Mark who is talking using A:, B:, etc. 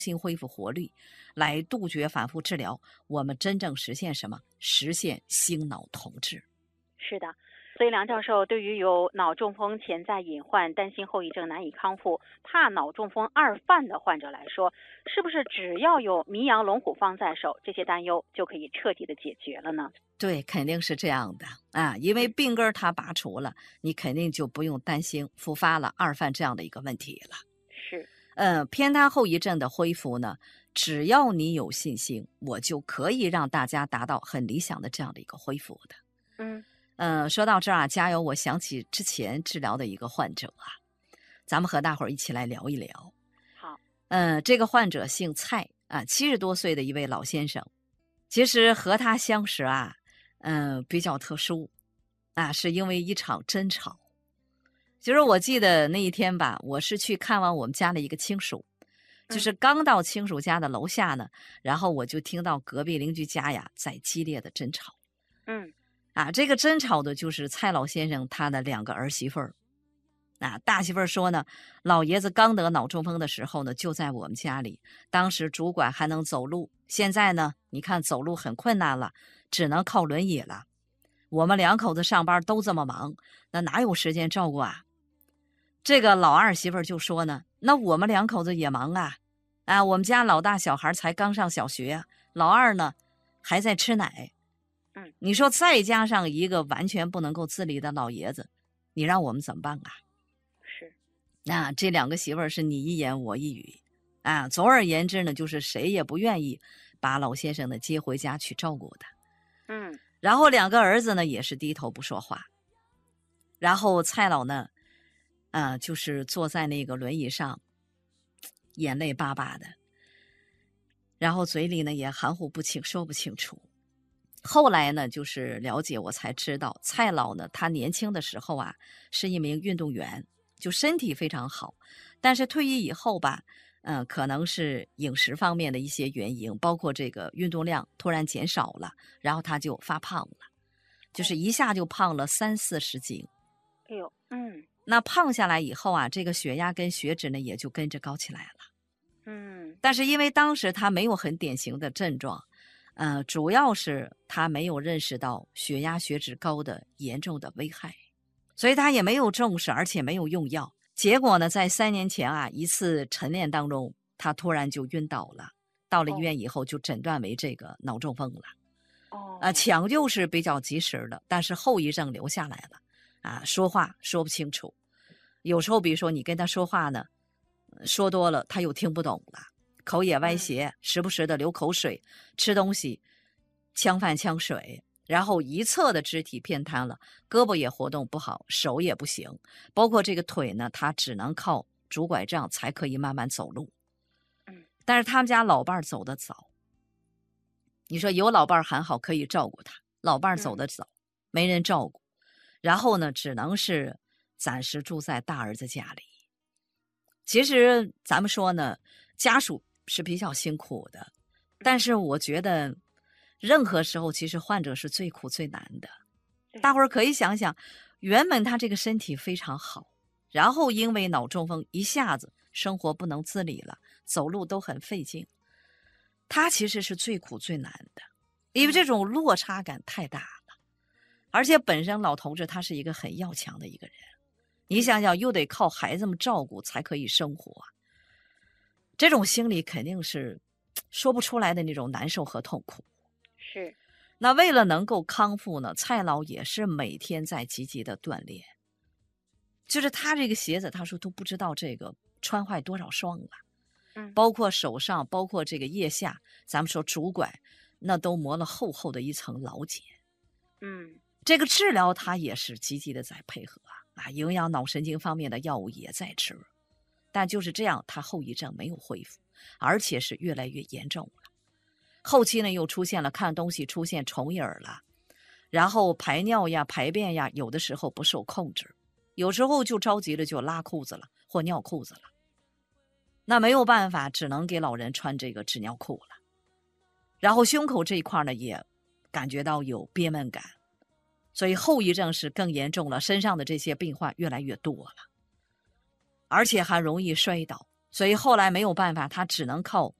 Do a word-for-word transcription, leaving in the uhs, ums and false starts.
A: 新恢复活力，来杜绝反复治疗，我们真正实现什么？实现心脑同治。
B: 是的。所以梁教授，对于有脑中风潜在隐患、担心后遗症难以康复、怕脑中风二犯的患者来说，是不是只要有迷羊龙虎方在手，这些担忧就可以彻底的解决了呢？
A: 对，肯定是这样的啊，因为病根它拔除了，你肯定就不用担心复发了二犯这样的一个问题了。
B: 是，
A: 呃，偏瘫后遗症的恢复呢，只要你有信心，我就可以让大家达到很理想的这样的一个恢复的。
B: 嗯。
A: 呃，说到这儿啊，加油！我想起之前治疗的一个患者啊，咱们和大伙儿一起来聊一聊。
B: 好。
A: 呃，这个患者姓蔡啊，七十多岁的一位老先生。其实和他相识啊，嗯、呃，比较特殊啊，是因为一场争吵。其实我记得那一天吧，我是去看望我们家的一个亲属，就是刚到亲属家的楼下呢，然后我就听到隔壁邻居家呀在激烈的争吵。
B: 嗯。
A: 啊，这个争吵的就是蔡老先生他的两个儿媳妇儿。啊，大媳妇儿说呢，老爷子刚得脑中风的时候呢，就在我们家里，当时主管还能走路，现在呢，你看走路很困难了，只能靠轮椅了。我们两口子上班都这么忙，那哪有时间照顾啊？这个老二媳妇儿就说呢，那我们两口子也忙啊，啊，我们家老大小孩才刚上小学，老二呢还在吃奶。
B: 嗯，
A: 你说再加上一个完全不能够自理的老爷子，你让我们怎么办啊？
B: 是。
A: 那这两个媳妇儿是你一言我一语啊，总而言之呢，就是谁也不愿意把老先生呢接回家去照顾他。
B: 嗯。
A: 然后两个儿子呢也是低头不说话。然后蔡老呢，啊，就是坐在那个轮椅上，眼泪巴巴的，然后嘴里呢也含糊不清，说不清楚。后来呢，就是了解我才知道，蔡老呢，他年轻的时候啊，是一名运动员，就身体非常好。但是退役以后吧，嗯、呃，可能是饮食方面的一些原因，包括这个运动量突然减少了，然后他就发胖了，就是一下就胖了三四十斤。
B: 哎呦。嗯。
A: 那胖下来以后啊，这个血压跟血脂呢也就跟着高起来了。
B: 嗯。
A: 但是因为当时他没有很典型的症状。呃，主要是他没有认识到血压血脂高的严重的危害，所以他也没有重视，而且没有用药。结果呢，在三年前啊，一次晨练当中，他突然就晕倒了。到了医院以后，就诊断为这个脑中风了。
B: 哦。
A: 啊，抢救是比较及时的，但是后遗症留下来了。啊，说话说不清楚，有时候比如说你跟他说话呢，说多了他又听不懂了。口也歪斜，时不时的流口水，吃东西呛饭呛水，然后一侧的肢体偏瘫了，胳膊也活动不好，手也不行，包括这个腿呢，他只能靠拄拐杖才可以慢慢走路。
B: 嗯，
A: 但是他们家老伴儿走得早，你说有老伴儿还好可以照顾他，老伴儿走得早，没人照顾，然后呢，只能是暂时住在大儿子家里。其实咱们说呢，家属是比较辛苦的，但是我觉得任何时候其实患者是最苦最难的。大伙儿可以想想，原本他这个身体非常好，然后因为脑中风一下子生活不能自理了，走路都很费劲，他其实是最苦最难的，因为这种落差感太大了。而且本身老头子他是一个很要强的一个人，你想想又得靠孩子们照顾才可以生活，这种心理肯定是说不出来的那种难受和痛苦。
B: 是。
A: 那为了能够康复呢，蔡老也是每天在积极的锻炼。就是他这个鞋子，他说都不知道这个穿坏多少双了，
B: 嗯，
A: 包括手上，包括这个腋下，咱们说拄拐，那都磨了厚厚的一层老茧。
B: 嗯，
A: 这个治疗他也是积极的在配合啊，啊，营养脑神经方面的药物也在吃，但就是这样，他后遗症没有恢复，而且是越来越严重了。后期呢，又出现了看东西出现重影了，然后排尿呀、排便呀，有的时候不受控制，有时候就着急了就拉裤子了或尿裤子了。那没有办法，只能给老人穿这个纸尿裤了。然后胸口这一块呢，也感觉到有憋闷感，所以后遗症是更严重了，身上的这些病患越来越多了，而且还容易摔倒， 所以后来没有办法，他只能靠